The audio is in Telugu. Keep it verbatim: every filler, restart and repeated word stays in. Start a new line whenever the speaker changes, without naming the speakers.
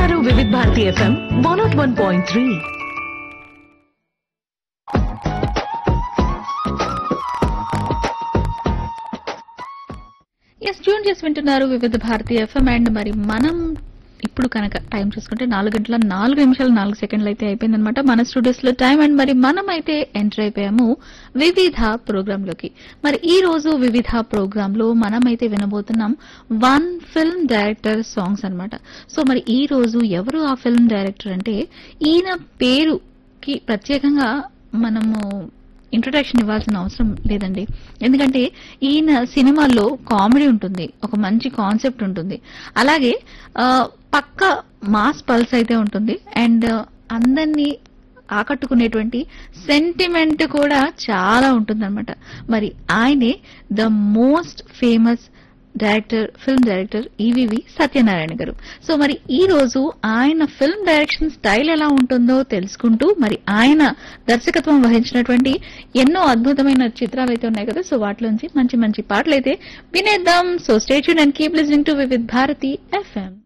వింటున్నారు వివిధ Bharati FM one not one point three.
Yes tune చేసి వింటున్నారు వివిధ భారతి ఎఫ్ఎం. అండ్ మరి మనం ఇప్పుడు కనుక టైం చూసుకుంటే నాలుగు గంటల నాలుగు నిమిషాలు నాలుగు సెకండ్లు అయితే అయిపోయిందనమాట మన స్టూడియోస్ లో టైం. అండ్ మరి మనం అయితే ఎంటర్ అయిపోయాము వివిధ ప్రోగ్రామ్ లోకి. మరి ఈ రోజు వివిధ ప్రోగ్రామ్ లో మనం అయితే వినబోతున్నాం వన్ ఫిల్మ్ డైరెక్టర్ సాంగ్స్ అన్నమాట. సో మరి ఈ రోజు ఎవరు ఆ ఫిల్మ్ డైరెక్టర్ అంటే ఈయన పేరుకి ప్రత్యేకంగా మనము ఇంట్రొడక్షన్ ఇవ్వాల్సిన అవసరం లేదండి. ఎందుకంటే ఈయన సినిమాల్లో కామెడీ ఉంటుంది, ఒక మంచి కాన్సెప్ట్ ఉంటుంది, అలాగే పక్క మాస్ పల్స్ అయితే ఉంటుంది, అండ్ అందరినీ ఆకట్టుకునేటువంటి సెంటిమెంట్ కూడా చాలా ఉంటుందన్నమాట. మరి ఆయనే the most famous director, film director EVV Satyanarayana గారు. సో మరి ఈ రోజు ఆయన ఫిల్మ్ డైరెక్షన్ స్టైల్ ఎలా ఉంటుందో తెలుసుకుంటూ మరి ఆయన దర్శకత్వం వహించినటువంటి ఎన్నో అద్భుతమైన చిత్రాలు అయితే ఉన్నాయి కదా, సో వాటిలోంచి మంచి మంచి పాటలు అయితే వినేద్దాం. So stay tuned and keep listening to Vividh Bharati FM.